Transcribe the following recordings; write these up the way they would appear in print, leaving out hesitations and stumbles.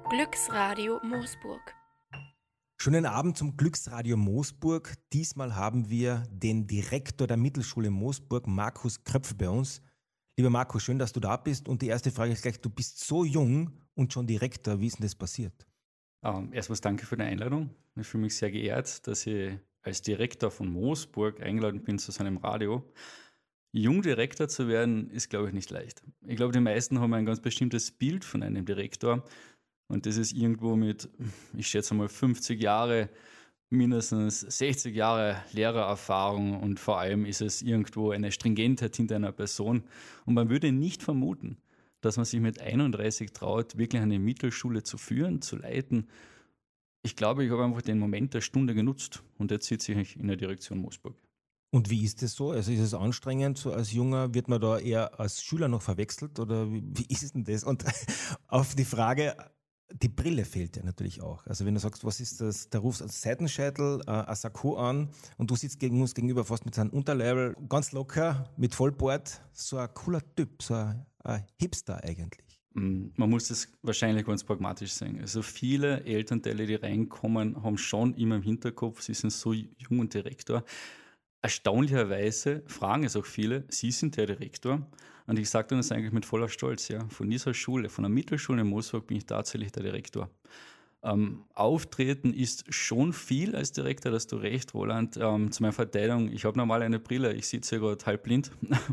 Glücksradio Moosburg. Schönen Abend zum Glücksradio Moosburg. Diesmal haben wir den Direktor der Mittelschule Moosburg, Markus Kröpfl, bei uns. Lieber Markus, schön, dass du da bist. Und die erste Frage ist gleich, du bist so jung und schon Direktor. Wie ist denn das passiert? Erstmals danke für die Einladung. Ich fühle mich sehr geehrt, dass ich als Direktor von Moosburg eingeladen bin zu seinem Radio. Jung Direktor zu werden, ist, glaube ich, nicht leicht. Ich glaube, die meisten haben ein ganz bestimmtes Bild von einem Direktor. Und das ist irgendwo mit, ich schätze mal, 50 Jahre, mindestens 60 Jahre Lehrererfahrung. Und vor allem ist es irgendwo eine Stringentheit hinter einer Person. Und man würde nicht vermuten, dass man sich mit 31 traut, wirklich eine Mittelschule zu führen, zu leiten. Ich glaube, ich habe einfach den Moment der Stunde genutzt und jetzt sitze ich in der Direktion Moosburg. Und wie ist es so? Also ist es anstrengend, so als Junger, wird man da eher als Schüler noch verwechselt oder wie ist denn das? Und auf die Frage, die Brille fehlt ja natürlich auch. Also wenn du sagst, was ist das, da rufst du als Seitenscheitel ein Sakko an und du sitzt gegen uns gegenüber fast mit seinem Unterleibel, ganz locker, mit Vollbart, so ein cooler Typ, so ein Hipster eigentlich. Man muss das wahrscheinlich ganz pragmatisch sehen. Also viele Elternteile, die reinkommen, haben schon immer im Hinterkopf, sie sind so jung und Direktor. Erstaunlicherweise fragen es auch viele, Sie sind der Direktor. Und ich sage das eigentlich mit voller Stolz, ja. Von dieser Schule, von der Mittelschule in Moosburg bin ich tatsächlich der Direktor. Auftreten ist schon viel als Direktor, da hast du recht, Roland. Zu meiner Verteidigung, ich habe normal eine Brille, ich sitze hier gerade halbblind.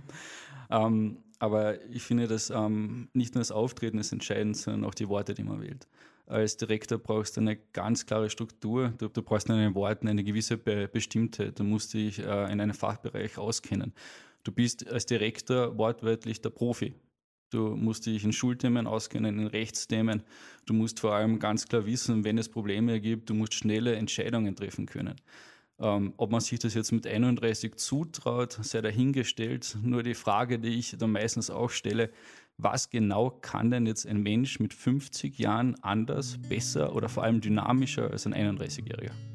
Aber ich finde, dass nicht nur das Auftreten ist entscheidend, sondern auch die Worte, die man wählt. Als Direktor brauchst du eine ganz klare Struktur, du brauchst in den Worten eine gewisse Bestimmtheit, du musst dich in einem Fachbereich auskennen. Du bist als Direktor wortwörtlich der Profi. Du musst dich in Schulthemen auskennen, in Rechtsthemen. Du musst vor allem ganz klar wissen, wenn es Probleme gibt, du musst schnelle Entscheidungen treffen können. Ob man sich das jetzt mit 31 zutraut, sei dahingestellt. Nur die Frage, die ich dann meistens auch stelle, was genau kann denn jetzt ein Mensch mit 50 Jahren anders, besser oder vor allem dynamischer als ein 31-Jähriger?